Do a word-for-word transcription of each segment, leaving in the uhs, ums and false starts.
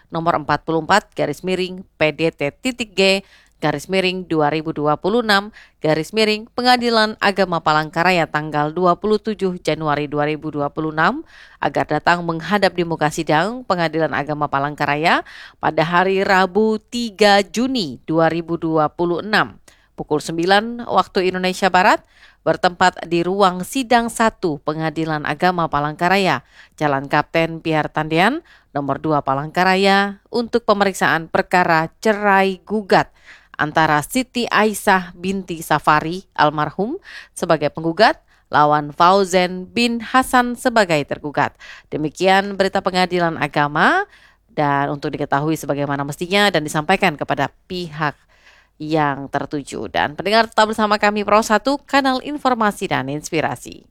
nomor empat puluh empat garis miring P D T.G garis miring dua ribu dua puluh enam garis miring Pengadilan Agama Palangkaraya tanggal dua puluh tujuh Januari dua ribu dua puluh enam agar datang menghadap di muka sidang Pengadilan Agama Palangkaraya pada hari Rabu tiga Juni dua ribu dua puluh enam pukul sembilan waktu Indonesia Barat bertempat di ruang sidang satu Pengadilan Agama Palangkaraya, Jalan Kapten Piar Tandian, nomor dua Palangkaraya untuk pemeriksaan perkara cerai gugat antara Siti Aisyah binti Safari almarhum sebagai penggugat lawan Fauzen bin Hasan sebagai tergugat. Demikian berita Pengadilan Agama dan untuk diketahui sebagaimana mestinya dan disampaikan kepada pihak yang tertuju. Dan pendengar tetap bersama kami Pro satu, kanal informasi dan inspirasi.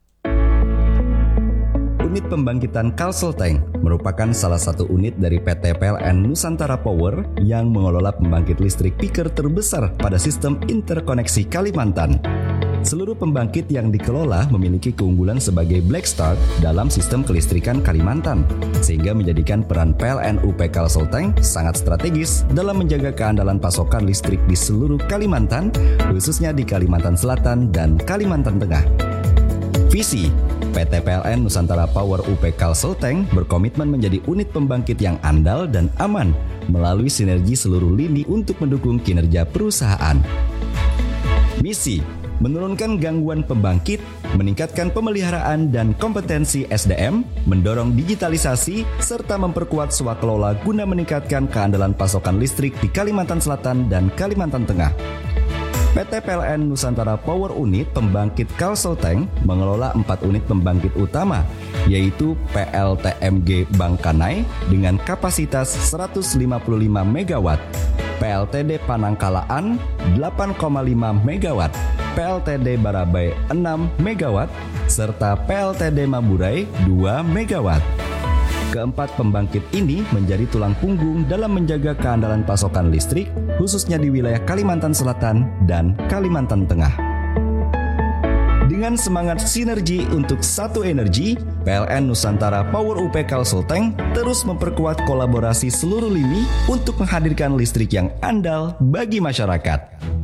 Unit pembangkitan Kalselteng merupakan salah satu unit dari P T P L N Nusantara Power yang mengelola pembangkit listrik peaker terbesar pada sistem interkoneksi Kalimantan. Seluruh pembangkit yang dikelola memiliki keunggulan sebagai black start dalam sistem kelistrikan Kalimantan, sehingga menjadikan peran P L N U P Kalselteng sangat strategis dalam menjaga keandalan pasokan listrik di seluruh Kalimantan, khususnya di Kalimantan Selatan dan Kalimantan Tengah. Visi P T P L N Nusantara Power U P Kalselteng berkomitmen menjadi unit pembangkit yang andal dan aman melalui sinergi seluruh lini untuk mendukung kinerja perusahaan. Misi menurunkan gangguan pembangkit, meningkatkan pemeliharaan dan kompetensi S D M, mendorong digitalisasi, serta memperkuat swakelola guna meningkatkan keandalan pasokan listrik di Kalimantan Selatan dan Kalimantan Tengah. P T P L N Nusantara Power Unit Pembangkit Kalselteng mengelola empat unit pembangkit utama, yaitu P L T M G Bangkanai dengan kapasitas seratus lima puluh lima megawatt, P L T D Panangkalaan delapan koma lima megawatt, P L T D Barabai enam megawatt, serta P L T D Maburai dua megawatt. Keempat pembangkit ini menjadi tulang punggung dalam menjaga keandalan pasokan listrik, khususnya di wilayah Kalimantan Selatan dan Kalimantan Tengah. Dengan semangat sinergi untuk satu energi, P L N Nusantara Power U P Kalselteng terus memperkuat kolaborasi seluruh lini untuk menghadirkan listrik yang andal bagi masyarakat.